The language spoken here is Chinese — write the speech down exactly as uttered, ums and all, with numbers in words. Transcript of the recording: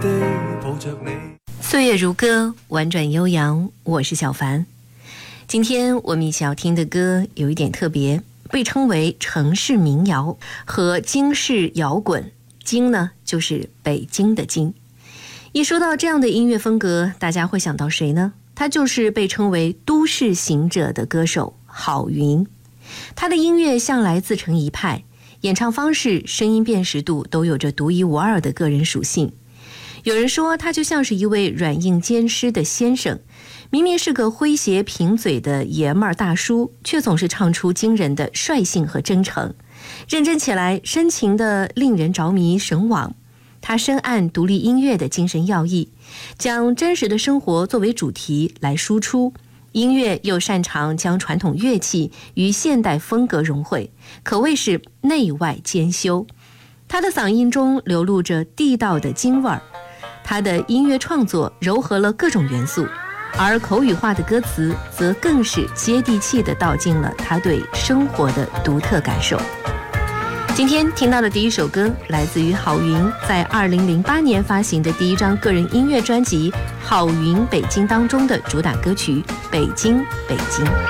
地抱着你。 岁月如歌，婉转悠扬，我是小凡。今天我们一起要听的歌有一点特别，被称为城市民谣和京市摇滚。京呢，就是北京的京。一说到这样的音乐风格，大家会想到谁呢？他就是被称为都市行者的歌手郝云。他的音乐向来自成一派，演唱方式、声音辨识度都有着独一无二的个人属性。有人说他就像是一位软硬兼施的先生，明明是个诙谐贫嘴的爷们儿大叔，却总是唱出惊人的率性和真诚，认真起来深情的令人着迷神往。他深谙独立音乐的精神要义，将真实的生活作为主题来输出，音乐又擅长将传统乐器与现代风格融汇，可谓是内外兼修。他的嗓音中流露着地道的京味儿，他的音乐创作糅合了各种元素，而口语化的歌词则更是接地气地道尽了他对生活的独特感受。今天听到的第一首歌来自于郝云在二零零八年发行的第一张个人音乐专辑《郝云北京》当中的主打歌曲《北京北京》。